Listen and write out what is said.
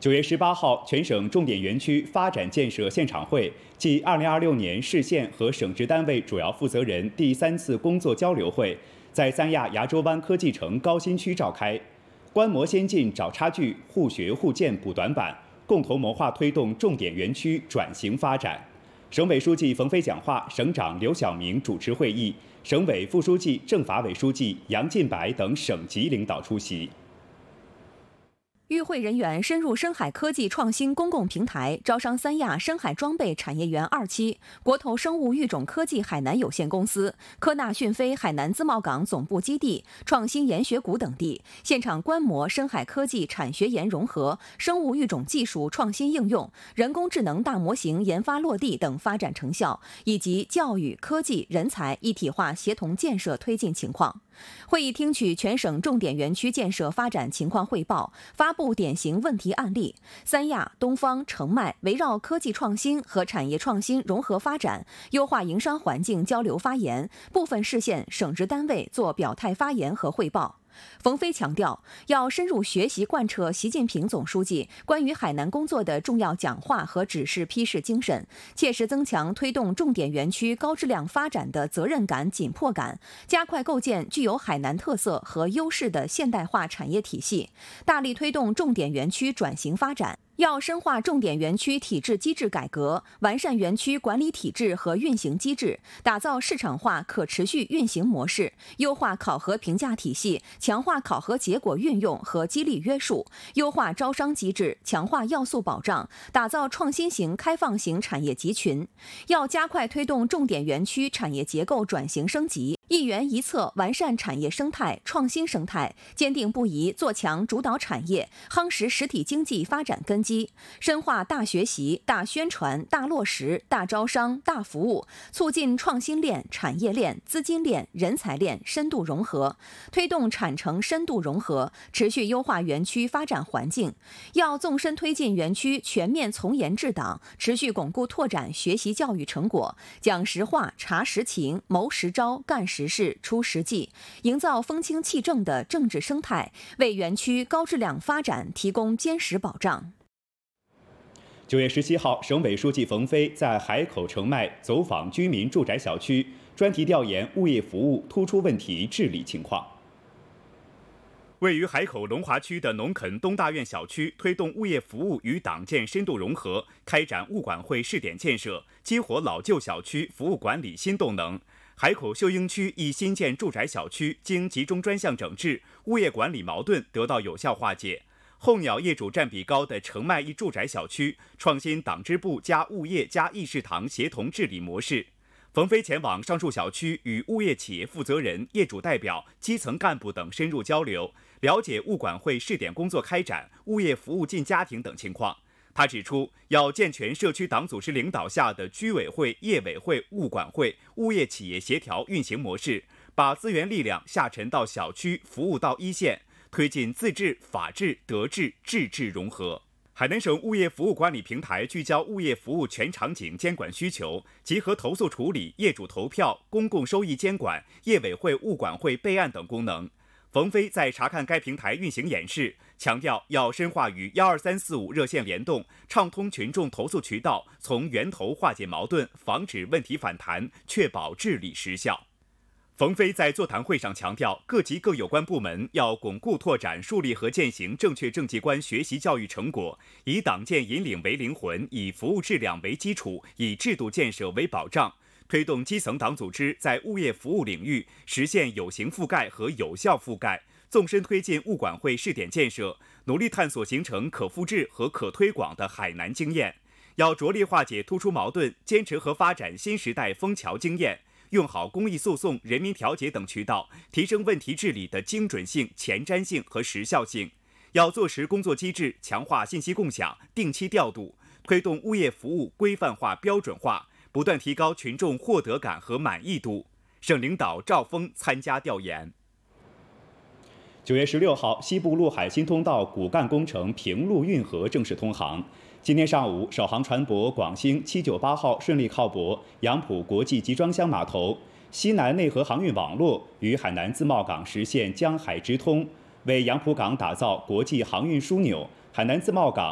9月18号，全省重点园区发展建设现场会暨2026年市县和省直单位主要负责人第3次工作交流会在三亚牙洲湾科技城高新区召开，观摩先进找差距，互学互鉴补短板，共同谋划推动重点园区转型发展。省委书记冯飞讲话，省长刘晓明主持会议，省委副书记、政法委书记杨进白等省级领导出席。 与会人员深入深海科技创新公共平台，招商三亚深海装备产业园2期、国投生物育种科技海南有限公司、科纳讯飞海南自贸港总部基地、创新研学谷等地，现场观摩深海科技产学研融合、生物育种技术创新应用、人工智能大模型研发落地等发展成效，以及教育、科技、人才一体化协同建设推进情况。会议听取全省重点园区建设发展情况汇报，发布典型问题案例。三亚、东方、澄迈围绕科技创新和产业创新融合发展，优化营商环境交流发言，部分市县省直单位做表态发言和汇报。冯飞强调，要深入学习贯彻习近平总书记关于海南工作的重要讲话和指示批示精神，切实增强推动重点园区高质量发展的责任感、紧迫感，加快构建具有海南特色和优势的现代化产业体系，大力推动重点园区转型发展。要深化重点园区体制机制改革，完善园区管理体制和运行机制，打造市场化可持续运行模式，优化考核评价体系，强化考核结果运用和激励约束，优化招商机制，强化要素保障，打造创新型开放型产业集群。要加快推动重点园区产业结构转型升级，一园一策完善产业生态、创新生态，坚定不移做强主导产业，夯实实体经济发展根基，深化大学习、大宣传、大落实、大招商、大服务，促进创新链、产业链、资金链、人才链深度融合，推动产城深度融合，持续优化园区发展环境。要纵深推进园区全面从严治党，持续巩固拓展学习教育成果，讲实话、查实情、谋实招、干实事、出实际，营造风清气正的政治生态，为园区高质量发展提供坚实保障。 9月17号，省委书记冯飞在海口澄迈走访居民住宅小区，专题调研物业服务突出问题治理情况。 位于海口龙华区的农垦东大院小区推动物业服务与党建深度融合，开展物管会试点建设，激活老旧小区服务管理新动能。海口秀英区一新建住宅小区经集中专项整治，物业管理矛盾得到有效化解。候鸟业主占比高的澄迈一住宅小区创新党支部加物业加议事堂协同治理模式。冯飞前往上述小区与物业企业负责人、业主代表、基层干部等深入交流，了解物管会试点工作开展、物业服务进家庭等情况。他指出，要健全社区党组织领导下的居委会、业委会、物管会、物业企业协调运行模式，把资源力量下沉到小区，服务到一线，推进自治、法治、德治、治治融合。海南省物业服务管理平台聚焦物业服务全场景监管需求，集合投诉处理、业主投票、公共收益监管、业委会、物管会备案等功能。冯飞在查看该平台运行演示，强调要深化与12345热线联动，畅通群众投诉渠道，从源头化解矛盾，防止问题反弹，确保治理实效。冯飞在座谈会上强调，各级各有关部门要巩固拓展树立和践行正确政绩观学习教育成果，以党建引领为灵魂，以服务质量为基础，以制度建设为保障，推动基层党组织在物业服务领域实现有形覆盖和有效覆盖，纵深推进物管会试点建设，努力探索形成可复制和可推广的海南经验。要着力化解突出矛盾，坚持和发展新时代枫桥经验，用好公益诉讼、人民调解等渠道，提升问题治理的精准性、前瞻性和时效性。要做实工作机制，强化信息共享，定期调度，推动物业服务规范化、标准化，不断提高群众获得感和满意度。省领导赵峰参加调研。 9月16号，西部陆海新通道骨干工程平陆运河正式通航。今天上午，首航船舶广兴798号顺利靠泊杨浦国际集装箱码头，西南内河航运网络与海南自贸港实现江海直通，为杨浦港打造国际航运枢纽。海南自贸港